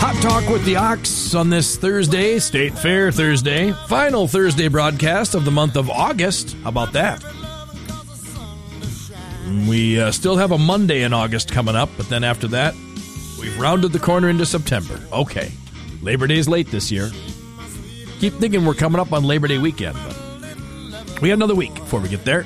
Hot Talk with the Ox on this Thursday, State Fair Thursday, final Thursday broadcast of the month of August. How about that? We still have a Monday in August coming up, but then after that, we've rounded the corner into September. Okay, Labor Day's late this year. Keep thinking we're coming up on Labor Day weekend, but we got another week before we get there.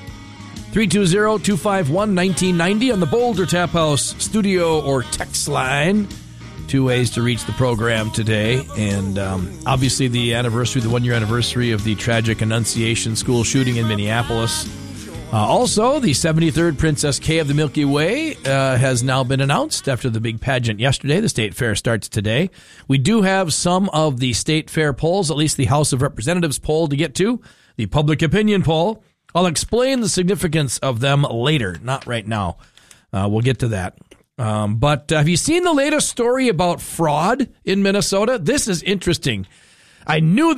320-251-1990 on the Boulder Tap House studio or text line. 2 ways to reach the program today. And obviously the anniversary, the 1-year anniversary of the tragic Annunciation School shooting in Minneapolis. Also, the 73rd Princess K of the Milky Way has now been announced after the big pageant yesterday. The State Fair starts today. We do have some of the State Fair polls, at least the House of Representatives poll to get to, the public opinion poll. I'll explain the significance of them later, not right now. We'll get to that. But have you seen the latest story about fraud in Minnesota? This is interesting. I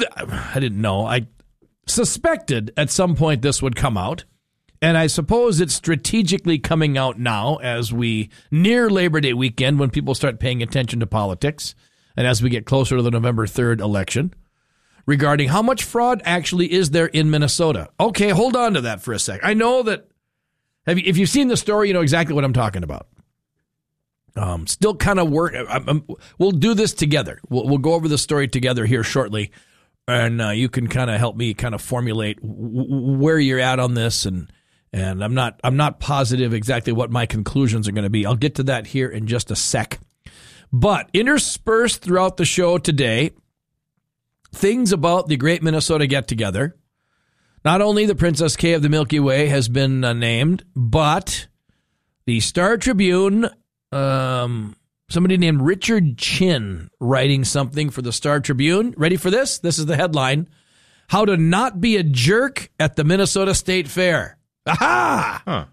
suspected at some point this would come out. And I suppose it's strategically coming out now as we near Labor Day weekend when people start paying attention to politics and as we get closer to the November 3rd election regarding how much fraud actually is there in Minnesota. Okay, hold on to that for a sec. I know that if you've seen the story, you know exactly what I'm talking about. Still kind of work. We'll do this together. We'll go over the story together here shortly. And you can kind of help me kind of formulate where you're at on this, and I'm not positive exactly what my conclusions are going to be. I'll get to that here in just a sec. But interspersed throughout the show today, things about the Great Minnesota Get Together. Not only the Princess K of the Milky Way has been named, but the Star Tribune, somebody named Richard Chin writing something for the Star Tribune. Ready for this? This is the headline. How to not be a jerk at the Minnesota State Fair. Aha! Huh.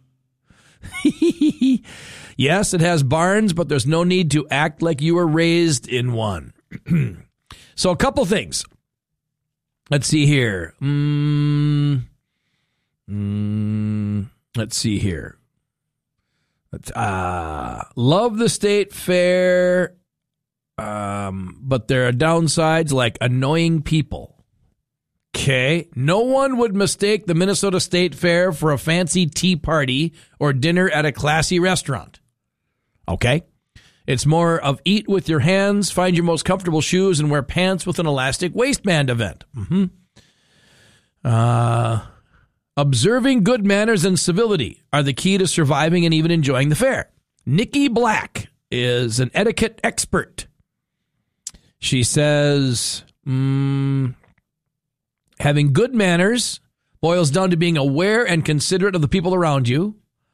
Yes, it has barns, but there's no need to act like you were raised in one. So a couple things. Let's see here. Let's see here. Love the State Fair, but there are downsides like annoying people. Okay, no one would mistake the Minnesota State Fair for a fancy tea party or dinner at a classy restaurant. Okay, it's more of eat with your hands, find your most comfortable shoes, and wear pants with an elastic waistband event. Observing good manners and civility are the key to surviving and even enjoying the fair. Nikki Black is an etiquette expert. She says, having good manners boils down to being aware and considerate of the people around you.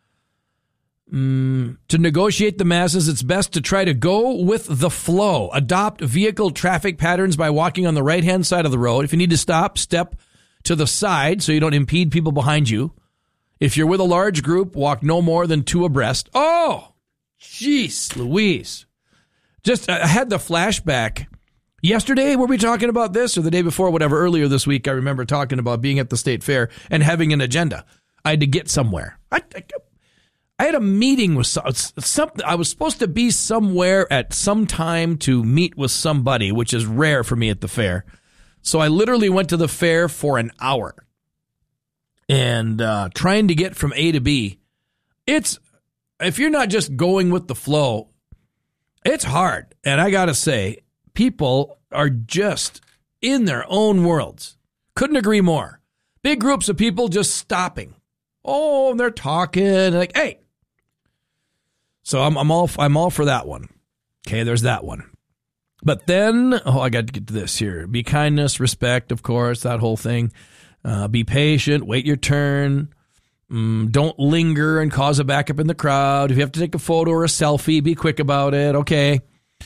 To negotiate the masses, it's best to try to go with the flow. Adopt vehicle traffic patterns by walking on the right-hand side of the road. If you need to stop, step to the side so you don't impede people behind you. If you're with a large group, walk no more than 2 abreast. Oh, jeez, Louise. Just, I had the flashback. Yesterday, were we talking about this, or the day before, whatever, earlier this week, I remember talking about being at the State Fair and having an agenda. I had to get somewhere. I had a meeting with something. I was supposed to be somewhere at some time to meet with somebody, which is rare for me at the fair. So I literally went to the fair for an hour and trying to get from A to B. If you're not just going with the flow, it's hard. And I got to say, people are just in their own worlds. Couldn't agree more. Big groups of people just stopping. Oh, and they're talking like, hey. So I'm all for that one. Okay, there's that one. But then, I got to get to this here. Be kindness, respect, of course, that whole thing. Be patient, wait your turn. Don't linger and cause a backup in the crowd. If you have to take a photo or a selfie, be quick about it. Okay.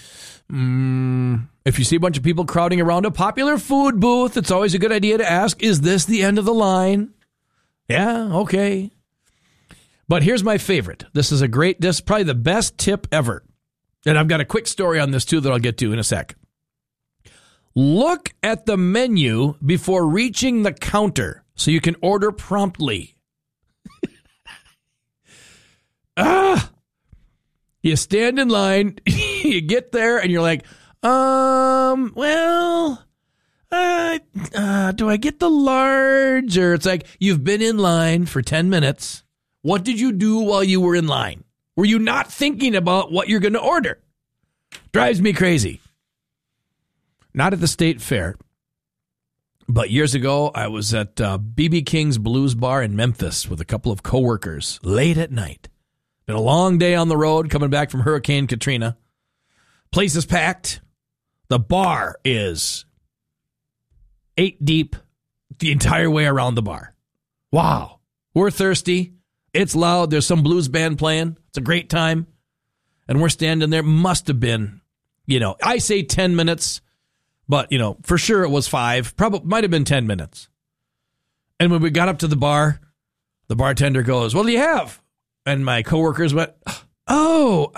If you see a bunch of people crowding around a popular food booth, it's always a good idea to ask, is this the end of the line? Yeah, okay. But here's my favorite. This is probably the best tip ever. And I've got a quick story on this, too, that I'll get to in a sec. Look at the menu before reaching the counter so you can order promptly. You stand in line, you get there, and you're like, Do I get the large? Or it's like, you've been in line for 10 minutes. What did you do while you were in line? Were you not thinking about what you're going to order? Drives me crazy. Not at the state fair, but years ago, I was at B.B. King's Blues Bar in Memphis with a couple of coworkers late at night. Been a long day on the road coming back from Hurricane Katrina. Place is packed. The bar is 8 deep the entire way around the bar. Wow. We're thirsty. It's loud. There's some blues band playing. It's a great time. And we're standing there. Must have been, I say 10 minutes, but, for sure it was 5. Probably might have been 10 minutes. And when we got up to the bar, the bartender goes, "What do you have?" And my coworkers went, "Oh,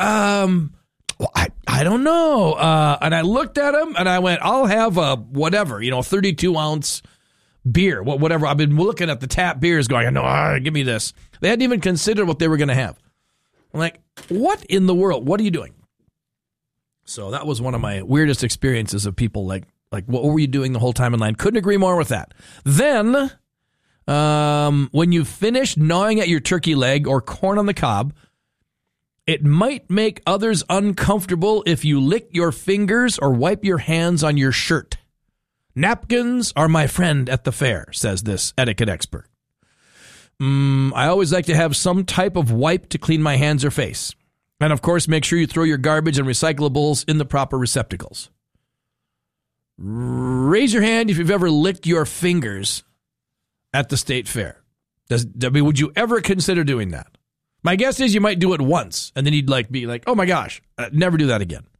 I don't know." And I looked at him and I went, "I'll have a whatever, 32-ounce beer, whatever." I've been looking at the tap beers going, "No, give me this." They hadn't even considered what they were going to have. I'm like, what in the world? What are you doing? So that was one of my weirdest experiences of people like, what were you doing the whole time in line? Couldn't agree more with that. Then, when you finish gnawing at your turkey leg or corn on the cob, it might make others uncomfortable if you lick your fingers or wipe your hands on your shirt. Napkins are my friend at the fair, says this etiquette expert. I always like to have some type of wipe to clean my hands or face. And of course, make sure you throw your garbage and recyclables in the proper receptacles. Raise your hand if you've ever licked your fingers at the state fair. Would you ever consider doing that? My guess is you might do it once, and then you'd be like, "Oh my gosh, never do that again."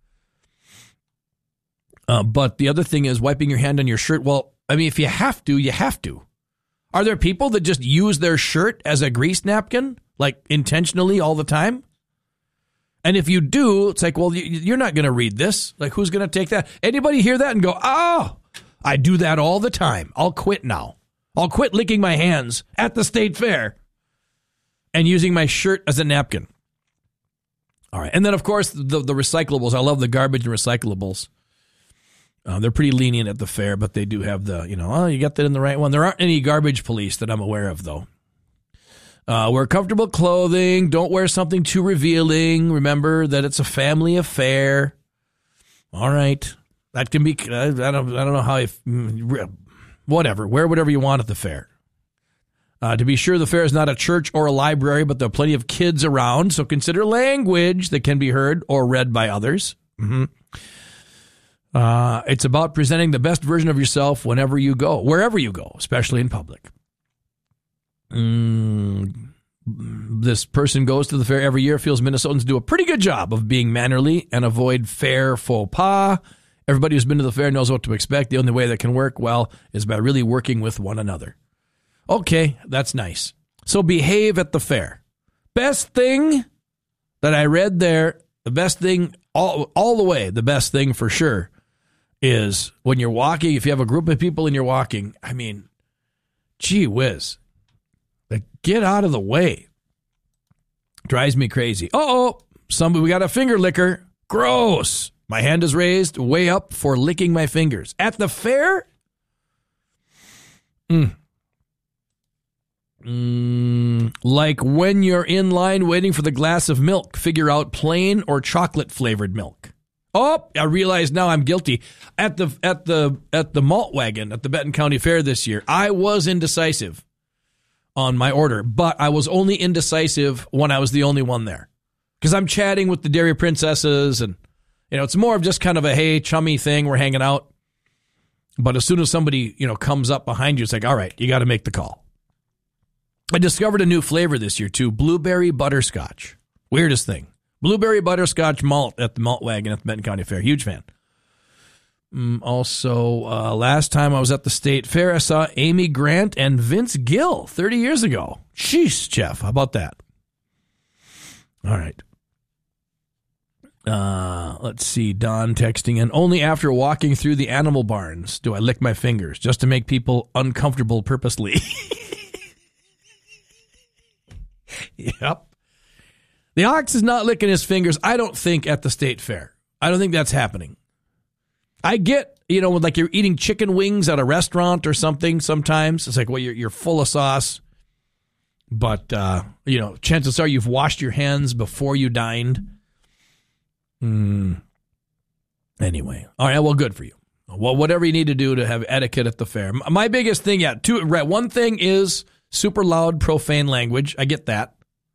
But the other thing is wiping your hand on your shirt. Well, if you have to, you have to. Are there people that just use their shirt as a grease napkin, intentionally all the time? And if you do, it's like, well, you're not going to read this. Who's going to take that? Anybody hear that and go, "Oh, I do that all the time. I'll quit now. I'll quit licking my hands at the state fair and using my shirt as a napkin." All right. And then, of course, the recyclables. I love the garbage and recyclables. They're pretty lenient at the fair, but they do have the, you got that in the right one. There aren't any garbage police that I'm aware of, though. Wear comfortable clothing. Don't wear something too revealing. Remember that it's a family affair. All right. That can be, I don't know how, whatever. Wear whatever you want at the fair. To be sure, the fair is not a church or a library, but there are plenty of kids around, so consider language that can be heard or read by others. Mm-hmm. It's about presenting the best version of yourself wherever you go, especially in public. This person goes to the fair every year, feels Minnesotans do a pretty good job of being mannerly and avoid fair faux pas. Everybody who's been to the fair knows what to expect. The only way that can work well is by really working with one another. Okay, that's nice. So behave at the fair. Best thing that I read there, the best thing all the way, the best thing for sure is when you're walking, if you have a group of people and you're walking, gee whiz, get out of the way. Drives me crazy. We got a finger licker. Gross. My hand is raised way up for licking my fingers. At the fair? Like when you're in line waiting for the glass of milk, figure out plain or chocolate flavored milk. Oh, I realize now I'm guilty. At the malt wagon at the Benton County Fair this year, I was indecisive on my order, but I was only indecisive when I was the only one there. Because I'm chatting with the Dairy Princesses and, it's more of just kind of a, hey, chummy thing. We're hanging out. But as soon as somebody, comes up behind you, it's like, all right, you got to make the call. I discovered a new flavor this year, too. Blueberry butterscotch. Weirdest thing. Blueberry butterscotch malt at the malt wagon at the Benton County Fair. Huge fan. Also, last time I was at the state fair, I saw Amy Grant and Vince Gill 30 years ago. Sheesh, Jeff. How about that? All right. Let's see. Don texting in. Only after walking through the animal barns do I lick my fingers, just to make people uncomfortable purposely. Yep. The ox is not licking his fingers, I don't think, at the state fair. I don't think that's happening. I get, like you're eating chicken wings at a restaurant or something sometimes. It's like, well, you're full of sauce. But, chances are you've washed your hands before you dined. Anyway. All right, well, good for you. Well, whatever you need to do to have etiquette at the fair. My biggest thing, one thing is super loud, profane language. I get that.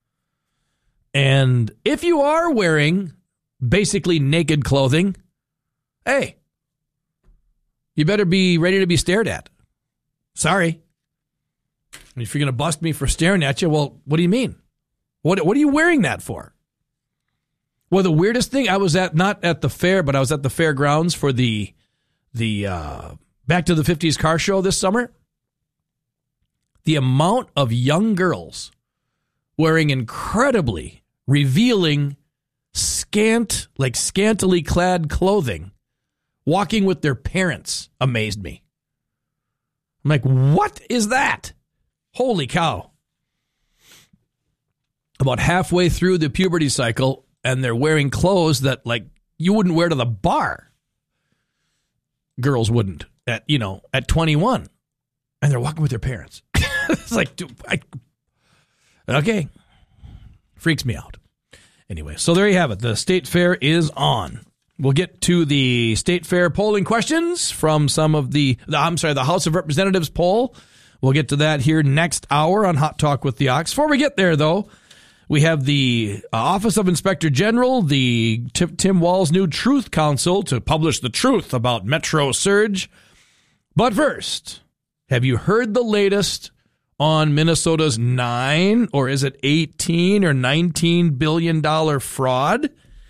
And if you are wearing basically naked clothing, hey, you better be ready to be stared at. Sorry. If you're going to bust me for staring at you, well, what do you mean? What are you wearing that for? Well, the weirdest thing, I was not at the fair, but I was at the fairgrounds for the Back to the 50s car show this summer. The amount of young girls wearing incredibly revealing, scantily clad clothing, walking with their parents, amazed me. I'm like, what is that? Holy cow. About halfway through the puberty cycle, and they're wearing clothes that, you wouldn't wear to the bar. Girls wouldn't at 21. And they're walking with their parents. It's like, okay. Freaks me out. Anyway, so there you have it. The State Fair is on. We'll get to the State Fair polling questions from some of the House of Representatives poll. We'll get to that here next hour on Hot Talk with the Ox. Before we get there, though, we have the Office of Inspector General, the Tim Walz new Truth Council to publish the truth about Metro Surge. But first, have you heard the latest on Minnesota's $9 or is it $18 or $19 billion fraud?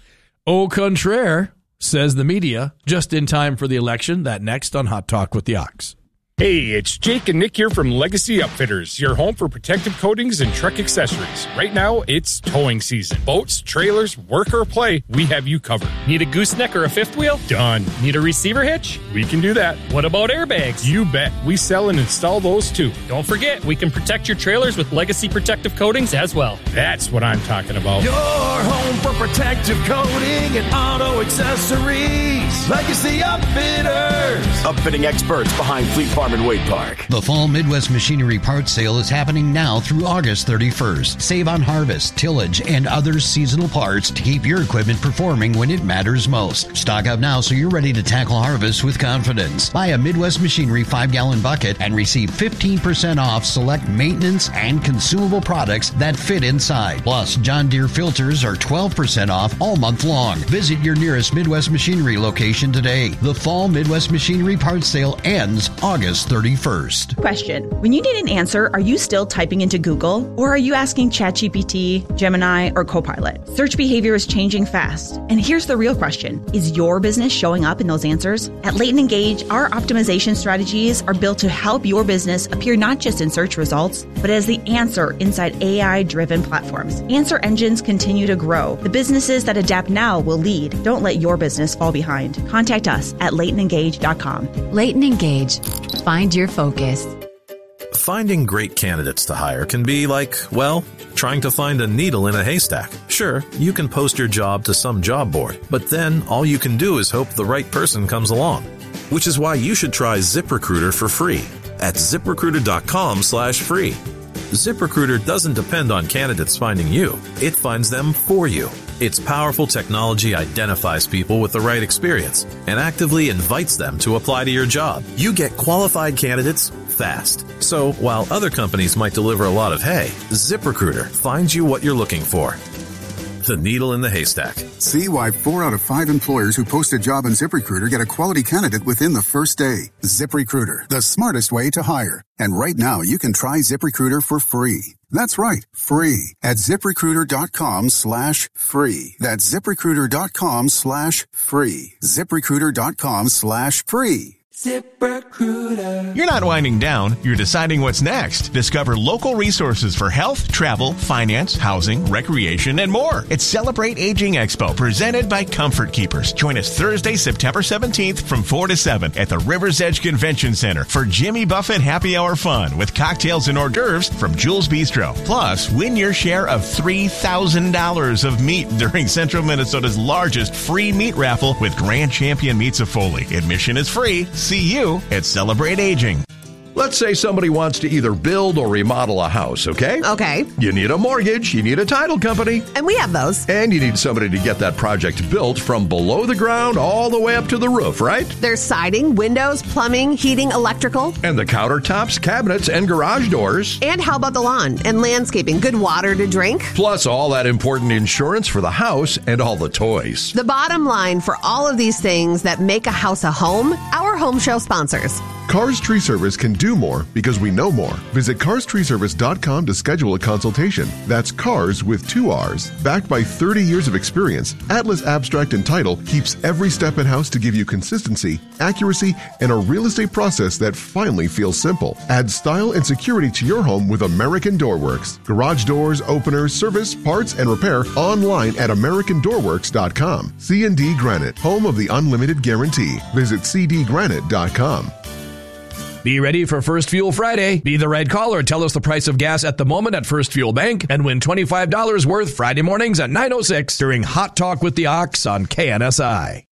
Au contraire, says the media, just in time for the election. That next on Hot Talk with the Ox. Hey, it's Jake and Nick here from Legacy Upfitters, your home for protective coatings and truck accessories. Right now, it's towing season. Boats, trailers, work or play, we have you covered. Need a gooseneck or a fifth wheel? Done. Need a receiver hitch? We can do that. What about airbags? You bet. We sell and install those too. Don't forget, we can protect your trailers with Legacy protective coatings as well. That's what I'm talking about. Your home for protective coating and auto accessories. Legacy Upfitters. Upfitting experts behind Fleet Farm and Wade Park. The Fall Midwest Machinery Parts Sale is happening now through August 31st. Save on harvest, tillage, and other seasonal parts to keep your equipment performing when it matters most. Stock up now so you're ready to tackle harvest with confidence. Buy a Midwest Machinery 5-gallon bucket and receive 15% off select maintenance and consumable products that fit inside. Plus, John Deere filters are 12% off all month long. Visit your nearest Midwest Machinery location today. The Fall Midwest Machinery Parts Sale ends August 31st. Question. When you need an answer, are you still typing into Google? Or are you asking ChatGPT, Gemini, or Copilot? Search behavior is changing fast. And here's the real question. Is your business showing up in those answers? At Leighton Engage, our optimization strategies are built to help your business appear not just in search results, but as the answer inside AI-driven platforms. Answer engines continue to grow. The businesses that adapt now will lead. Don't let your business fall behind. Contact us at LeightonEngage.com. Leighton Engage. Find your focus. Finding great candidates to hire can be like, well, trying to find a needle in a haystack. Sure, you can post your job to some job board, but then all you can do is hope the right person comes along. Which is why you should try ZipRecruiter for free at ZipRecruiter.com/free. ZipRecruiter doesn't depend on candidates finding you. It finds them for you. Its powerful technology identifies people with the right experience and actively invites them to apply to your job. You get qualified candidates fast. So while other companies might deliver a lot of hay, ZipRecruiter finds you what you're looking for. The needle in the haystack. See why 4 out of 5 employers who post a job on ZipRecruiter get a quality candidate within the first day. ZipRecruiter, the smartest way to hire. And right now, you can try ZipRecruiter for free. That's right, free at ZipRecruiter.com/free. That's ZipRecruiter.com/free. ZipRecruiter.com/free. ZipRecruiter. You're not winding down, you're deciding what's next. Discover local resources for health, travel, finance, housing, recreation, and more. It's Celebrate Aging Expo, presented by Comfort Keepers. Join us Thursday, September 17th from 4 to 7 at the River's Edge Convention Center for Jimmy Buffett Happy Hour fun with cocktails and hors d'oeuvres from Jules Bistro. Plus, win your share of $3,000 of meat during Central Minnesota's largest free meat raffle with Grand Champion Meats of Foley. Admission is free. See you at Celebrate Aging. Let's say somebody wants to either build or remodel a house, okay? Okay. You need a mortgage, you need a title company. And we have those. And you need somebody to get that project built from below the ground all the way up to the roof, right? There's siding, windows, plumbing, heating, electrical. And the countertops, cabinets, and garage doors. And how about the lawn and landscaping? Good water to drink. Plus all that important insurance for the house and all the toys. The bottom line for all of these things that make a house a home, our home show sponsors. Cars Tree Service can do more because we know more. Visit carstreeservice.com to schedule a consultation. That's cars with 2 R's. Backed by 30 years of experience, Atlas Abstract and Title keeps every step in-house to give you consistency, accuracy, and a real estate process that finally feels simple. Add style and security to your home with American Doorworks. Garage doors, openers, service, parts, and repair online at AmericanDoorworks.com. C&D Granite, home of the unlimited guarantee. Visit cdgranite.com. Be ready for First Fuel Friday. Be the right caller. Tell us the price of gas at the moment at First Fuel Bank and win $25 worth Friday mornings at 9:06 during Hot Talk with the Ox on KNSI.